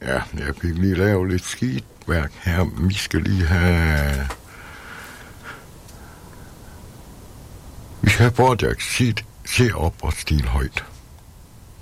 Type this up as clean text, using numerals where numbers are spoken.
Ja, jeg fik lige lavet lidt skidtværk her. Vi skal lige have... Vi skal have Vortex. Se op og stil højt.